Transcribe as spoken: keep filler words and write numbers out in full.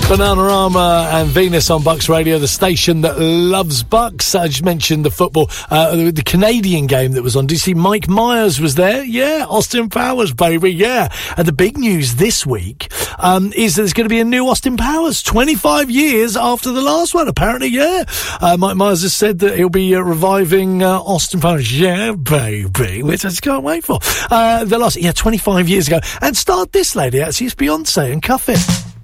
Bananarama and Venus on Bucks Radio, the station that loves Bucks. I just mentioned the football, uh, the, the Canadian game that was on. Did you see Mike Myers was there? Yeah, Austin Powers, baby, yeah. And the big news this week um, is that there's going to be a new Austin Powers, twenty-five years after the last one, apparently, yeah. Uh, Mike Myers has said that he'll be uh, reviving uh, Austin Powers, yeah, baby, which I just can't wait for. Uh, the last, yeah, twenty-five years ago. And start this lady, actually, it's Beyonce and Cuff It.